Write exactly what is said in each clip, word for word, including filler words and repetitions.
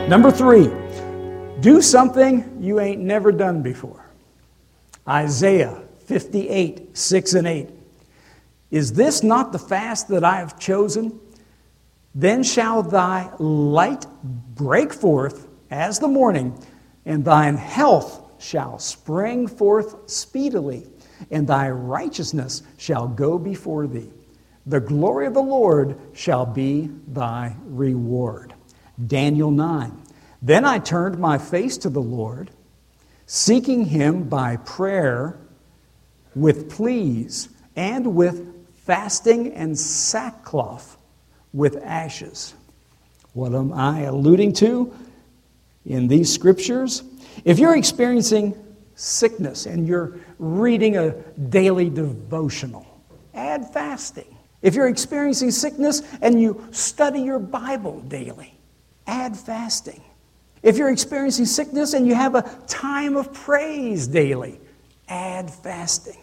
Number three, do something you ain't never done before. Isaiah fifty-eight, six and eight. Is this not the fast that I have chosen? Then shall thy light break forth as the morning, and thine health shall spring forth speedily, and thy righteousness shall go before thee. The glory of the Lord shall be thy reward. Daniel nine. Then I turned my face to the Lord, seeking him by prayer with pleas and with fasting and sackcloth with ashes. What am I alluding to in these scriptures? If you're experiencing sickness and you're reading a daily devotional, add fasting. If you're experiencing sickness and you study your Bible daily, add fasting. If you're experiencing sickness and you have a time of praise daily, add fasting.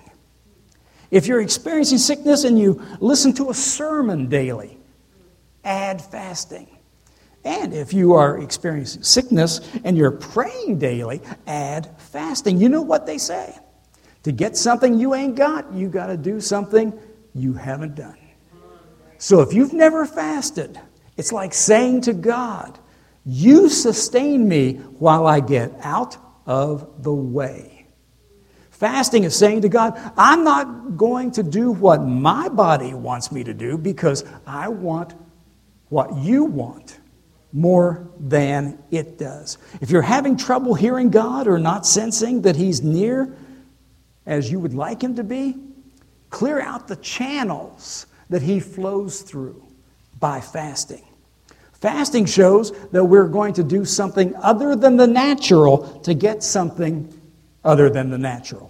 If you're experiencing sickness and you listen to a sermon daily, add fasting. And if you are experiencing sickness and you're praying daily, add fasting. You know what they say. To get something you ain't got, you got to do something you haven't done. So if you've never fasted, it's like saying to God, you sustain me while I get out of the way. Fasting is saying to God, I'm not going to do what my body wants me to do because I want what you want more than it does. If you're having trouble hearing God or not sensing that He's near as you would like Him to be, clear out the channels that He flows through by fasting. Fasting shows that we're going to do something other than the natural to get something other than the natural.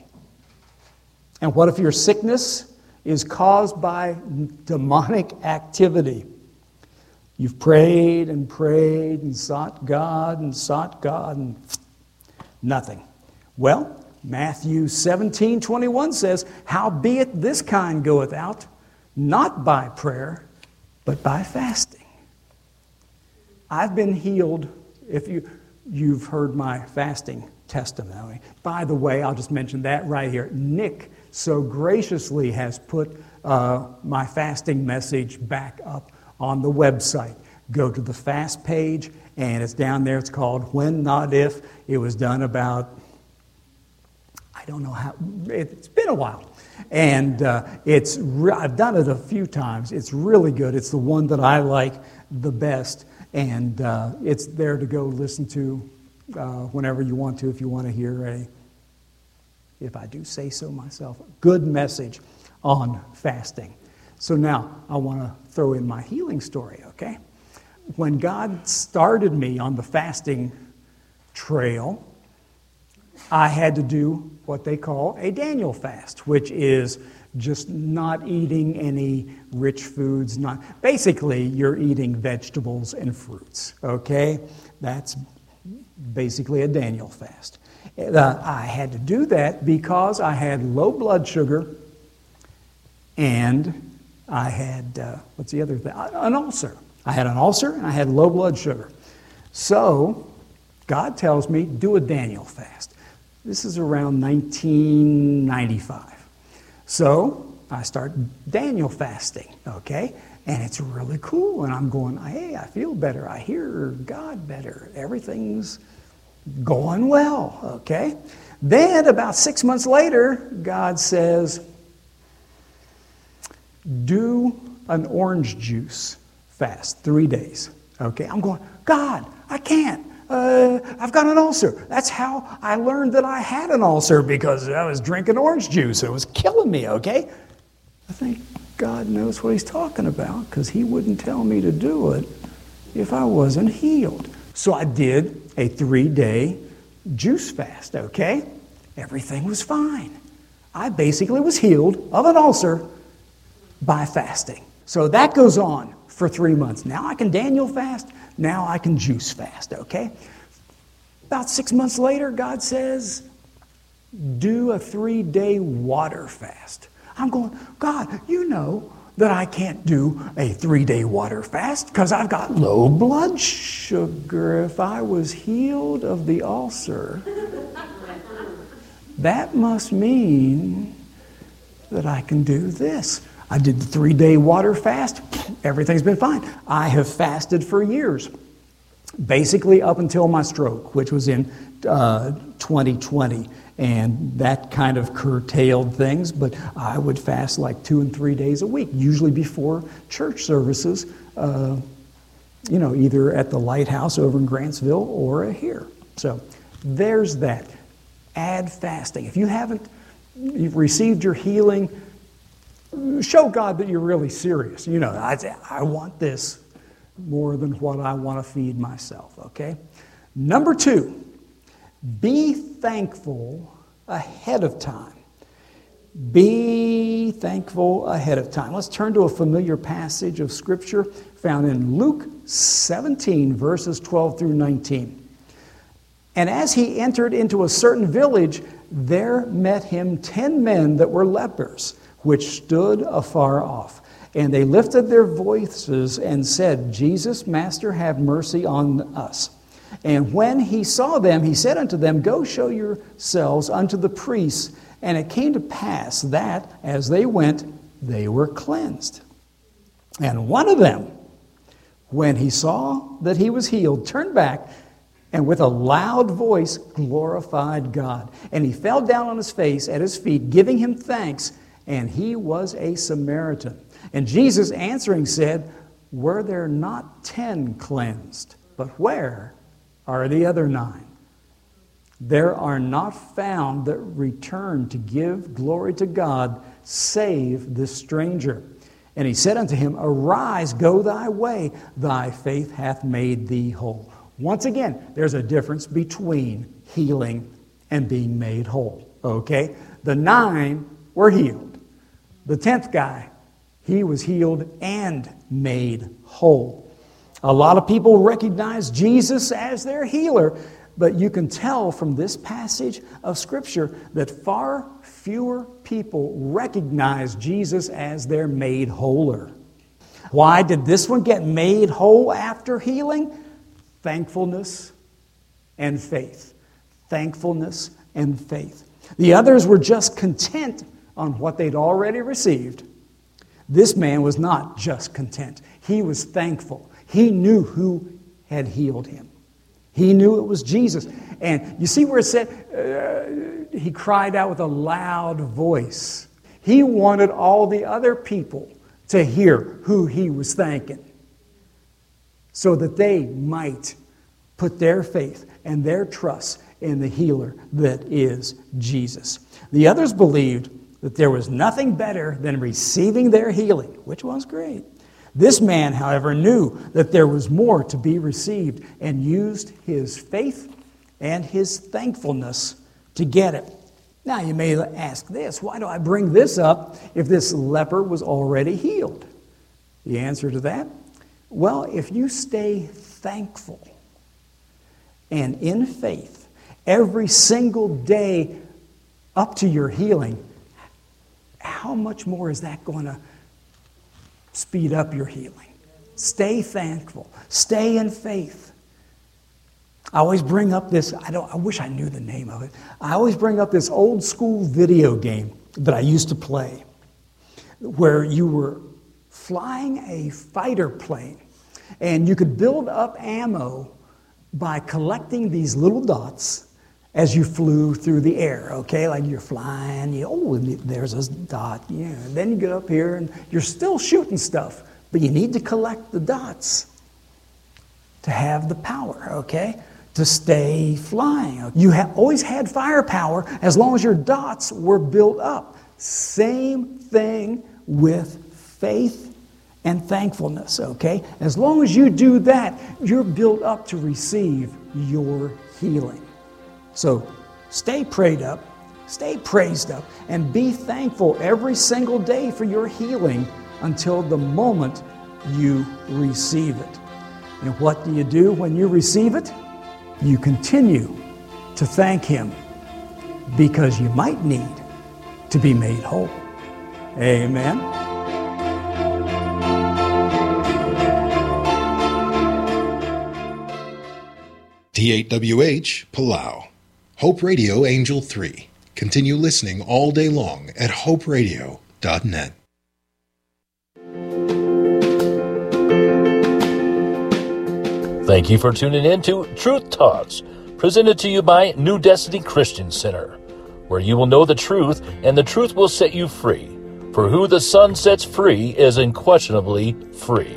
And what if your sickness is caused by demonic activity? You've prayed and prayed and sought God and sought God and nothing. Well, Matthew seventeen twenty-one says, howbeit this kind goeth out, not by prayer, but by fasting. I've been healed, if you, you've heard my fasting testimony. By the way, I'll just mention that right here. Nick so graciously has put uh, my fasting message back up on the website. Go to the fast page, and it's down there. It's called When Not If. It was done about, I don't know how, it's been a while. And uh, it's re- I've done it a few times. It's really good. It's the one that I like the best. And uh, it's there to go listen to uh, whenever you want to, if you want to hear a, if I do say so myself, a good message on fasting. So now I want to throw in my healing story, okay? When God started me on the fasting trail, I had to do what they call a Daniel fast, which is just not eating any rich foods. Not basically, you're eating vegetables and fruits, okay? That's basically a Daniel fast. Uh, I had to do that because I had low blood sugar and I had, uh, what's the other thing? An ulcer. I had an ulcer and I had low blood sugar. So God tells me, do a Daniel fast. This is around nineteen ninety-five. So I start Daniel fasting, okay? And it's really cool. And I'm going, hey, I feel better. I hear God better. Everything's going well, okay? Then about six months later, God says, do an orange juice fast, three days. Okay, I'm going, God, I can't. Uh, I've got an ulcer. That's how I learned that I had an ulcer, because I was drinking orange juice. It was killing me, okay? I think God knows what He's talking about, because He wouldn't tell me to do it if I wasn't healed. So I did a three-day juice fast, okay? Everything was fine. I basically was healed of an ulcer by fasting. So that goes on for three months. Now I can Daniel fast. Now I can juice fast, okay? About six months later, God says, do a three-day water fast. I'm going, God, you know that I can't do a three-day water fast because I've got low blood sugar. If I was healed of the ulcer, that must mean that I can do this. I did the three-day water fast. Everything's been fine. I have fasted for years, basically up until my stroke, which was in uh, twenty twenty. And that kind of curtailed things, but I would fast like two and three days a week, usually before church services, uh, you know, either at the Lighthouse over in Grantsville or here. So there's that. Add fasting. If you haven't, you've received your healing, show God that you're really serious. You know, I, I want this more than what I want to feed myself, okay? Number two, be thankful ahead of time. Be thankful ahead of time. Let's turn to a familiar passage of Scripture found in Luke seventeen, verses twelve through nineteen. And as he entered into a certain village, there met him ten men that were lepers, which stood afar off. And they lifted their voices and said, Jesus, Master, have mercy on us. And when he saw them, he said unto them, Go show yourselves unto the priests. And it came to pass that, as they went, they were cleansed. And one of them, when he saw that he was healed, turned back, and with a loud voice glorified God. And he fell down on his face at his feet, giving him thanks. And he was a Samaritan. And Jesus answering said, Were there not ten cleansed? But where are the other nine? There are not found that return to give glory to God, save this stranger. And he said unto him, Arise, go thy way, thy faith hath made thee whole. Once again, there's a difference between healing and being made whole. Okay? The nine were healed. The tenth guy, he was healed and made whole. A lot of people recognize Jesus as their healer, but you can tell from this passage of Scripture that far fewer people recognize Jesus as their made wholer. Why did this one get made whole after healing? Thankfulness and faith. Thankfulness and faith. The others were just content on what they'd already received. This man was not just content. He was thankful. He knew who had healed him. He knew it was Jesus. And you see where it said, uh, he cried out with a loud voice. He wanted all the other people to hear who he was thanking, so that they might put their faith and their trust in the healer that is Jesus. The others believed that there was nothing better than receiving their healing, which was great. This man, however, knew that there was more to be received and used his faith and his thankfulness to get it. Now, you may ask this, why do I bring this up if this leper was already healed? The answer to that? Well, if you stay thankful and in faith every single day up to your healing, how much more is that going to speed up your healing? Stay thankful. Stay in faith. I always bring up this, I don't I wish I knew the name of it. I always bring up this old school video game that I used to play, where you were flying a fighter plane and you could build up ammo by collecting these little dots as you flew through the air, okay? Like you're flying, you, oh, there's a dot. Yeah. And then you get up here and you're still shooting stuff, but you need to collect the dots to have the power, okay? To stay flying. You have always had firepower as long as your dots were built up. Same thing with faith and thankfulness, okay? As long as you do that, you're built up to receive your healing. So stay prayed up, stay praised up, and be thankful every single day for your healing until the moment you receive it. And what do you do when you receive it? You continue to thank Him, because you might need to be made whole. Amen. T eight W H, Palau. Hope Radio Angel three. Continue listening all day long at hope radio dot net. Thank you for tuning in to Truth Talks, presented to you by New Destiny Christian Center, where you will know the truth and the truth will set you free. For who the Son sets free is unquestionably free.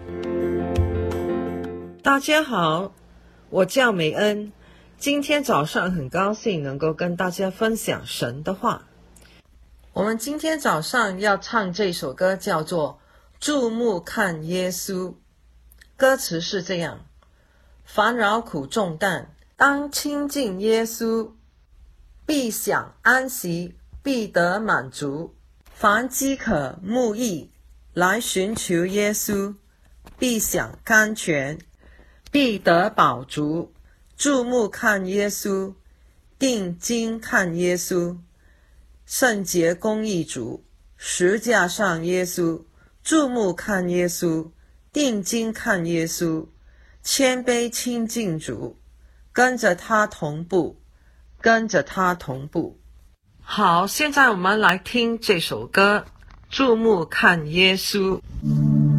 大家好，我叫美恩，今天早上很高兴能够跟大家分享神的话。我们今天早上要唱这首歌叫做《注目看耶稣》，歌词是这样：烦扰苦重担，当亲近耶稣，必享安息，必得满足。凡饥渴慕义，来寻求耶稣，必享甘泉，必得饱足。注目看耶稣，定睛看耶稣，圣洁公义主，十架上耶稣。注目看耶稣，定睛看耶稣，谦卑亲近主，跟着他同步，跟着他同步。好，现在我们来听这首歌，注目看耶稣。